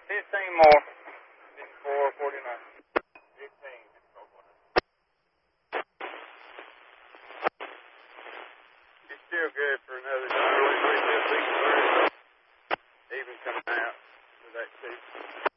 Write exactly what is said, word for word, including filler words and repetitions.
fifteen more. fifty-four, forty-nine. fifteen. He's still good for another dollar. Even coming out with that too.